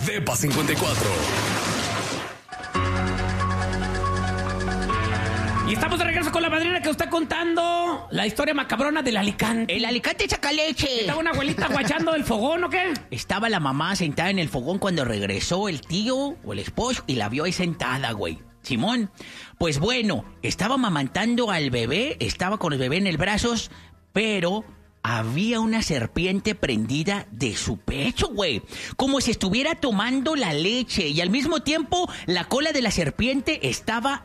Depa 54. Y estamos de regreso con la madrina que está contando la historia macabrona del Alicante. El Alicante saca leche. ¿Estaba una abuelita guachando el fogón o qué? Estaba la mamá sentada en el fogón cuando regresó el tío o el esposo y la vio ahí sentada, güey. Simón, pues bueno, estaba amamantando al bebé, estaba con el bebé en el brazos, pero había una serpiente prendida de su pecho, güey. Como si estuviera tomando la leche y al mismo tiempo la cola de la serpiente estaba